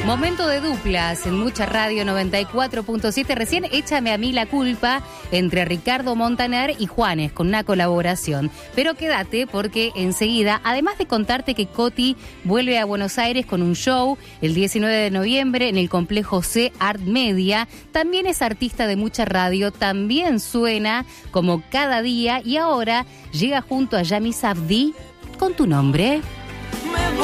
Momento de duplas en Mucha Radio 94.7. Recién Échame a mí la culpa entre Ricardo Montaner y Juanes con una colaboración. Pero quédate porque enseguida, además de contarte que Coti vuelve a Buenos Aires con un show el 19 de noviembre en el complejo C Art Media, también es artista de Mucha Radio, también suena como cada día y ahora llega junto a Yami Sabdi con Tu Nombre.